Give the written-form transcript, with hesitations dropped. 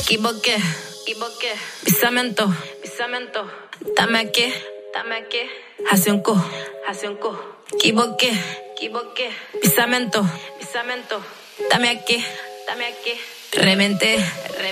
Equivoqué, pisamento, dame aquí, hace un cu, equivoqué, pisamento, dame aquí, reventé,